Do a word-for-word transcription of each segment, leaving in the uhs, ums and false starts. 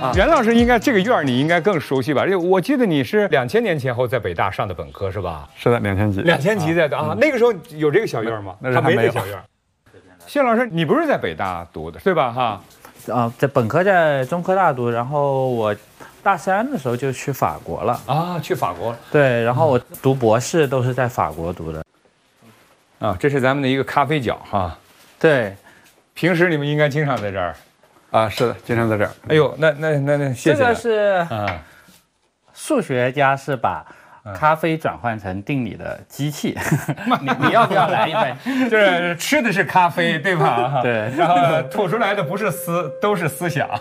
啊。袁老师应该这个院儿你应该更熟悉吧？因为我记得你是两千年前后在北大上的本科是吧？ 是的，两千级。 两千级在的啊，那个时候有这个小院吗？ 那还没有小院。谢老师，你不是在北大读的对吧？哈。 啊，在本科在中科大读，然后我大三的时候就去法国了啊，去法国。 对，然后我读博士都是在法国读的。 啊，这是咱们的一个咖啡角哈。 对， 平时你们应该经常在这儿。 啊，是的，经常在这儿。 哎呦，那那那那谢谢。 这个是啊， 数学家是把咖啡转换成定理的机器，你你要不要来一杯？ 就是吃的是咖啡，对吧？ 对， 然后吐出来的不是思，都是思想。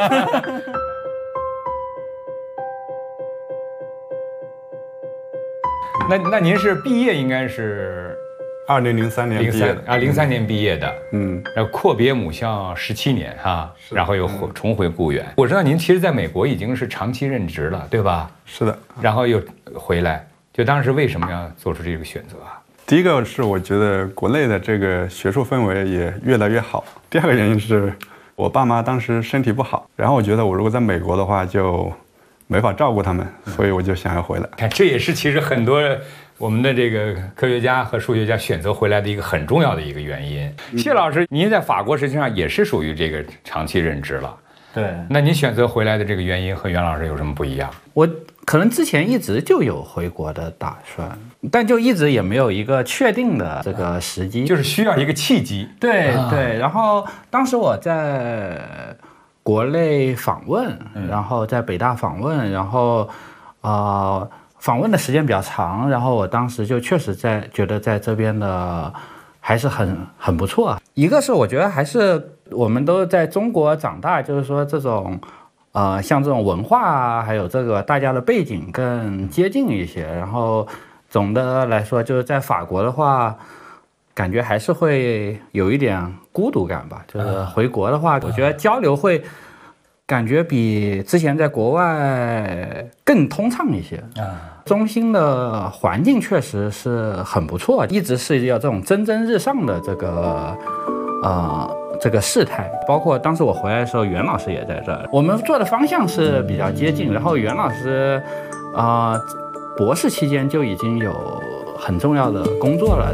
那那您是毕业应该是二零零三年毕业的啊，零三年毕业的， 嗯， 然后阔别母校十七年哈，然后又回重回故园。我知道您其实在美国已经是长期任职了，对吧？ 是的， 然后又回来，就当时为什么要做出这个选择啊？ 第一个是我觉得国内的这个学术氛围也越来越好，第二个原因是我爸妈当时身体不好，然后我觉得我如果在美国的话就没法照顾他们，所以我就想要回来。 看，这也是其实很多我们的这个科学家和数学家选择回来的一个很重要的一个原因。谢老师，您在法国实际上也是属于这个长期任职了， 对。 那您选择回来的这个原因和袁老师有什么不一样？ 我可能之前一直就有回国的打算，但就一直也没有一个确定的这个时机， 就是需要一个契机。 对、啊、对。然后当时我在国内访问，然后在北大访问，然后呃访问的时间比较长，然后我当时就确实在觉得在这边的还是很很不错。一个是我觉得还是我们都在中国长大，就是说这种呃像这种文化啊，还有这个大家的背景更接近一些。然后总的来说，就是在法国的话，感觉还是会有一点孤独感吧。就是回国的话，我觉得交流会感觉比之前在国外更通畅一些啊。中心的环境确实是很不错，一直是要这种蒸蒸日上的这个呃这个事态。包括当时我回来的时候，袁老师也在这儿，我们做的方向是比较接近。然后袁老师啊、呃，博士期间就已经有很重要的工作了。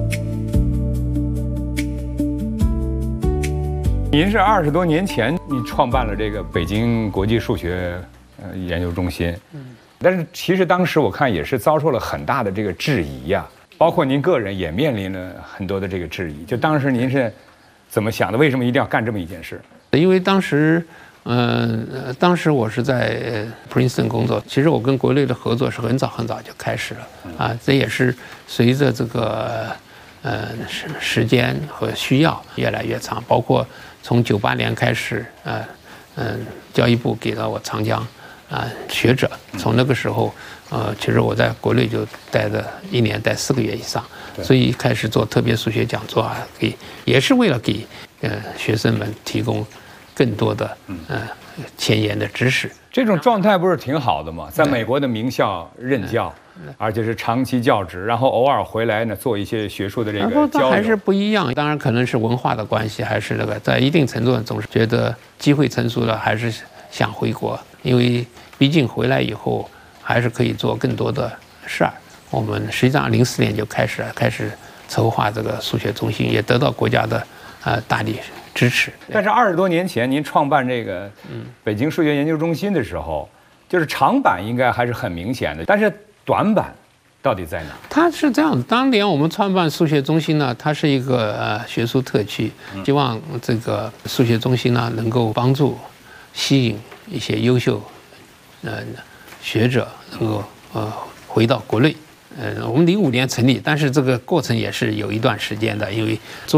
您是二十多年前你创办了这个北京国际数学呃研究中心，嗯，但是其实当时我看也是遭受了很大的这个质疑呀、啊，包括您个人也面临了很多的这个质疑。就当时您是怎么想的？为什么一定要干这么一件事？ 因为当时，嗯、呃，当时我是在 Princeton 工作，其实我跟国内的合作是很早很早就开始了啊，这也是随着这个呃时时间和需要越来越长，包括从九八年开始，呃，嗯、呃，教育部给了我长江啊、呃、学者，从那个时候，呃，其实我在国内就待了一年，待四个月以上，所以开始做特别数学讲座啊，给也是为了给呃学生们提供更多的呃前沿的知识。 这种状态不是挺好的吗？在美国的名校任教，而且是长期教职，然后偶尔回来呢做一些学术的这个交流， 还是不一样。当然可能是文化的关系，还是那个在一定程度上总是觉得机会成熟了，还是想回国，因为毕竟回来以后还是可以做更多的事儿。我们实际上零四年就开始开始筹划这个数学中心，也得到国家的呃大力支持。 但是二十多年前您创办这个北京数学研究中心的时候，就是长板应该还是很明显的，但是短板到底在哪？ 它是这样，当年我们创办数学中心呢，它是一个呃学术特区，希望这个数学中心呢能够帮助吸引一些优秀呃学者能够呃回到国内。呃，我们零五年成立，但是这个过程也是有一段时间的，因为做